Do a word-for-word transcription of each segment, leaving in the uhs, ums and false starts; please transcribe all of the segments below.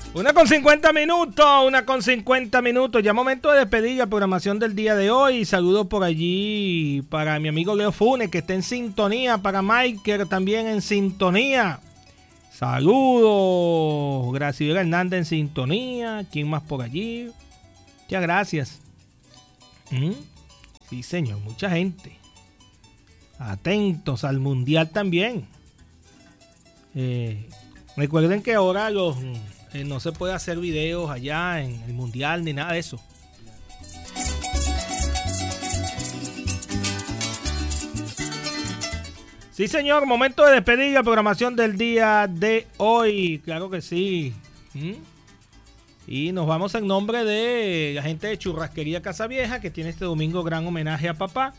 Una con cincuenta minutos, una con cincuenta minutos. Ya momento de despedir la programación del día de hoy. Saludos por allí para mi amigo Leo Funes, que está en sintonía. Para Michael, también en sintonía. Saludos. Graciela Hernández en sintonía. ¿Quién más por allí? Muchas gracias. ¿Mm? Sí, señor, mucha gente. Atentos al mundial también. Eh, recuerden que ahora los... Eh, no se puede hacer videos allá en el mundial ni nada de eso. Sí, señor, momento de despedir la programación del día de hoy. Claro que sí. ¿Mm? Y nos vamos en nombre de la gente de Churrasquería Casa Vieja, que tiene este domingo gran homenaje a papá.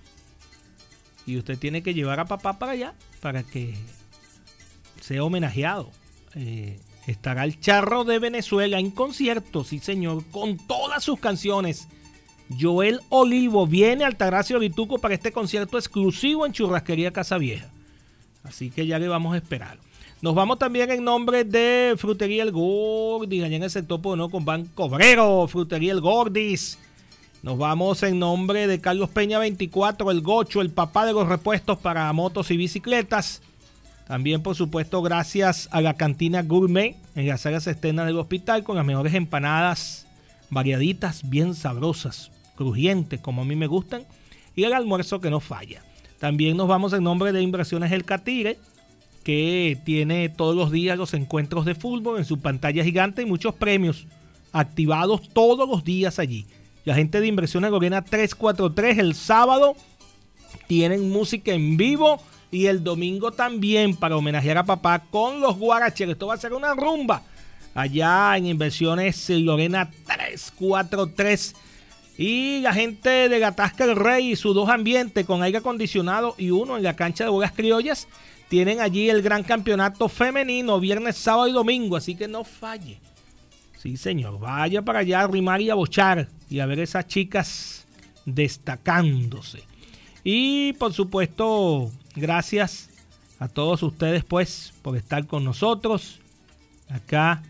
Y usted tiene que llevar a papá para allá para que sea homenajeado. Eh, Estará el Charro de Venezuela en concierto, sí señor, con todas sus canciones. Joel Olivo viene a Altagracia Orituco para este concierto exclusivo en Churrasquería Casa Vieja. Así que ya le vamos a esperar. Nos vamos también en nombre de Frutería El Gordis, allá en el sector Pono con Banco Obrero, Frutería El Gordis. Nos vamos en nombre de Carlos Peña veinticuatro, el Gocho, el papá de los repuestos para motos y bicicletas. También, por supuesto, gracias a la cantina Gourmet en las áreas externas del hospital con las mejores empanadas variaditas, bien sabrosas, crujientes, como a mí me gustan, y el almuerzo que no falla. También nos vamos en nombre de Inversiones El Catire, que tiene todos los días los encuentros de fútbol en su pantalla gigante y muchos premios activados todos los días allí. La gente de Inversiones Lorena trescientos cuarenta y tres el sábado tienen música en vivo. Y el domingo también para homenajear a papá con los guaracheros. Esto va a ser una rumba allá en Inversiones Lorena trescientos cuarenta y tres. Y la gente de Gatasca el Rey y sus dos ambientes con aire acondicionado y uno en la cancha de bolas criollas tienen allí el gran campeonato femenino viernes, sábado y domingo. Así que no falle. Sí, señor. Vaya para allá a rimar y a bochar y a ver esas chicas destacándose. Y por supuesto, gracias a todos ustedes pues por estar con nosotros acá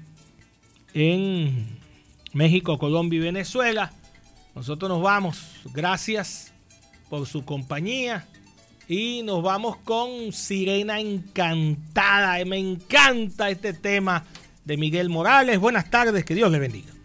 en México, Colombia y Venezuela. Nosotros nos vamos. Gracias por su compañía. Y nos vamos con Sirena Encantada. Me encanta este tema de Miguel Morales. Buenas tardes, que Dios le bendiga.